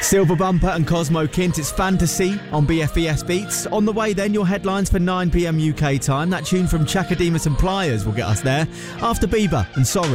Silver Bumper and Cosmo Kint, it's Fantasy on BFBS Beats. On the way then, your headlines for 9 p.m. UK time. That tune from Chakademus and Pliers will get us there. After Bieber and Sorry.